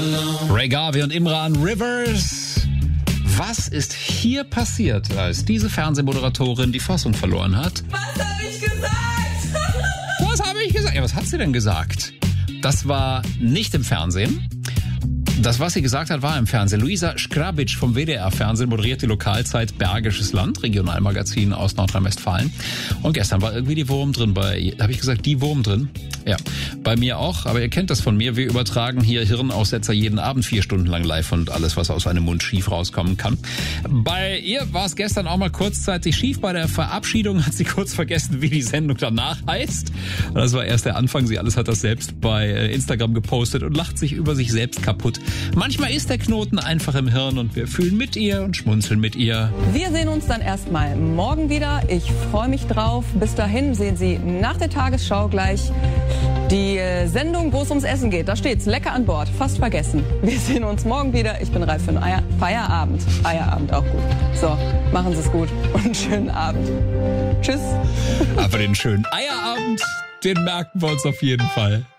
Ray Garvey und Imran Rivers. Was ist hier passiert, als diese Fernsehmoderatorin die Fassung verloren hat? Was habe ich gesagt? Was habe ich gesagt? Ja, was hat sie denn gesagt? Das war nicht im Fernsehen. Das, was sie gesagt hat, war im Fernsehen. Luisa Škrabic vom WDR-Fernsehen moderiert die Lokalzeit Bergisches Land, Regionalmagazin aus Nordrhein-Westfalen. Und gestern war irgendwie die Wurm drin habe ich gesagt, die Wurm drin? Ja, bei mir auch, aber ihr kennt das von mir. Wir übertragen hier Hirnaussetzer jeden Abend 4 Stunden lang live und alles, was aus einem Mund schief rauskommen kann. Bei ihr war es gestern auch mal kurzzeitig schief. Bei der Verabschiedung hat sie kurz vergessen, wie die Sendung danach heißt. Das war erst der Anfang. Sie alles hat das selbst bei Instagram gepostet und lacht sich über sich selbst kaputt. Manchmal ist der Knoten einfach im Hirn und wir fühlen mit ihr und schmunzeln mit ihr. Wir sehen uns dann erstmal morgen wieder. Ich freue mich drauf. Bis dahin sehen Sie nach der Tagesschau gleich die Sendung, wo es ums Essen geht. Da steht's, lecker an Bord. Fast vergessen. Wir sehen uns morgen wieder. Ich bin reif für einen Feierabend. Feierabend auch gut. So, machen Sie es gut und einen schönen Abend. Tschüss. Aber den schönen Eierabend, den merken wir uns auf jeden Fall.